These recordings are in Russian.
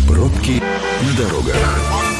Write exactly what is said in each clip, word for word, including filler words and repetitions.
Пробки на дорогах.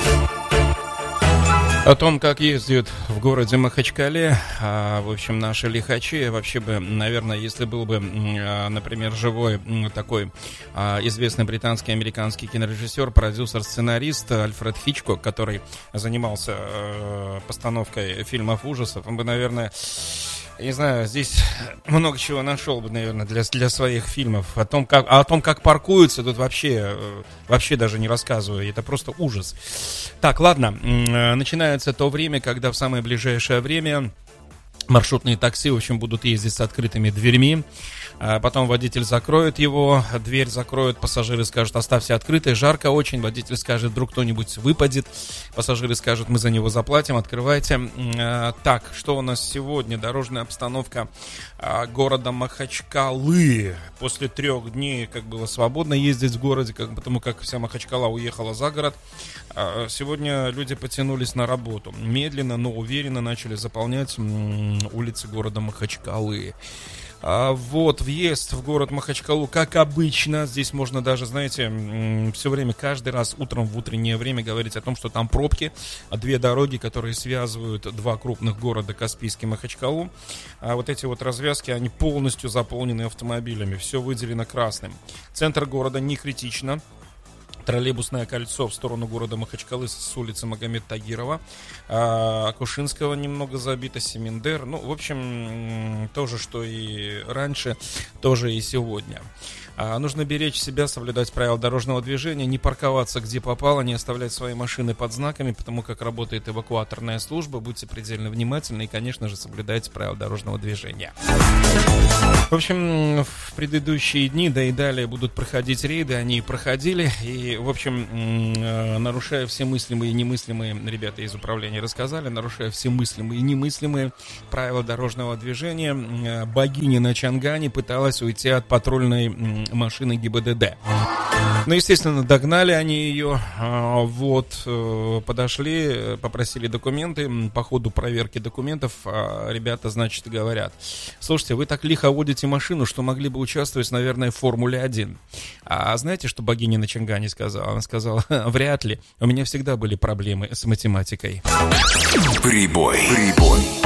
О том, как ездят в городе Махачкале, а, в общем, наши лихачи. Вообще бы, наверное, если был бы, а, например, живой такой а, известный британский, американский кинорежиссер, продюсер, сценарист Альфред Хичкок, который занимался а, постановкой фильмов ужасов, он бы, наверное... Я не знаю, здесь много чего нашел бы, наверное, для, для своих фильмов. О том, как, а о том, как паркуются, тут вообще, вообще даже не рассказываю. Это просто ужас. Так, ладно. Начинается то время, когда в самое ближайшее время маршрутные такси, в общем, будут ездить с открытыми дверьми. А потом водитель закроет его, дверь закроет, пассажиры скажут: оставьте открытой, жарко очень. Водитель скажет: вдруг кто-нибудь выпадет. Пассажиры скажут: мы за него заплатим, открывайте. А, так, что у нас сегодня? Дорожная обстановка а, города Махачкалы. После трех дней, как было свободно ездить в городе, как, потому как вся Махачкала уехала за город, а, сегодня люди потянулись на работу. Медленно, но уверенно начали заполнять м- улицы города Махачкалы. А вот въезд в город Махачкалу, как обычно. Здесь можно даже, знаете, все время, каждый раз утром в утреннее время говорить о том, что там пробки. Две дороги, которые связывают два крупных города, Каспийский и Махачкалу. А вот эти вот развязки, они полностью заполнены автомобилями. Все выделено красным. Центр города не критично. Троллейбусное кольцо в сторону города Махачкалы с улицы Магомед Тагирова, Акушинского немного забито, Семендер. Ну, в общем, то же, что и раньше, тоже и сегодня. А, нужно беречь себя, соблюдать правила дорожного движения, не парковаться где попало, не оставлять свои машины под знаками, потому как работает эвакуаторная служба. Будьте предельно внимательны и, конечно же, соблюдайте правила дорожного движения. В общем, в предыдущие дни, да и далее будут проходить рейды, они и проходили. И, в общем, нарушая все мыслимые и немыслимые, ребята из управления рассказали, нарушая все мыслимые и немыслимые правила дорожного движения, богиня на Чангане пыталась уйти от патрульной машины ГИБДД. Ну, естественно, догнали они ее, вот, подошли, попросили документы. По ходу проверки документов ребята, значит, говорят: слушайте, вы так лихо водите машину, что могли бы участвовать, наверное, в Формуле один. А знаете, что богиня на Чангане сказала? Она сказала: вряд ли, у меня всегда были проблемы с математикой. Прибой. Прибой.